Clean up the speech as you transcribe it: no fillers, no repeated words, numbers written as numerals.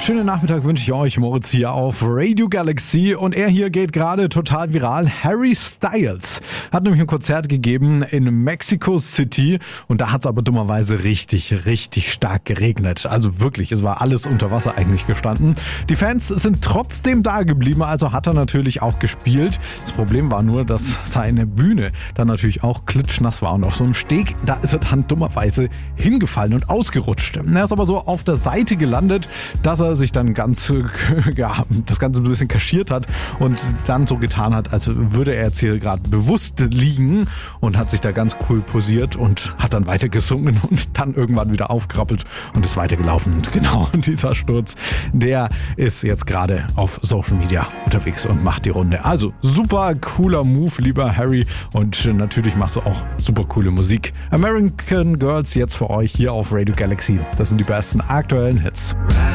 Schönen Nachmittag wünsche ich euch, Moritz hier auf Radio Galaxy, und er hier geht gerade total viral. Harry Styles hat nämlich ein Konzert gegeben in Mexico City und da hat es aber dummerweise richtig stark geregnet. Also wirklich, es war alles unter Wasser eigentlich gestanden. Die Fans sind trotzdem da geblieben, also hat er natürlich auch gespielt. Das Problem war nur, dass seine Bühne dann natürlich auch klitschnass war und auf so einem Steg, da ist er dann dummerweise hingefallen und ausgerutscht. Er ist aber so auf der Seite gelandet, dass er sich dann das Ganze ein bisschen kaschiert hat und dann so getan hat, als würde er jetzt hier gerade bewusst liegen, und hat sich da ganz cool posiert und hat dann weiter gesungen und dann irgendwann wieder aufgerappelt und ist weitergelaufen. Und genau dieser Sturz, der ist jetzt gerade auf Social Media unterwegs und macht die Runde. Also super cooler Move, lieber Harry, und natürlich machst du auch super coole Musik. American Girls jetzt für euch hier auf Radio Galaxy. Das sind die besten aktuellen Hits.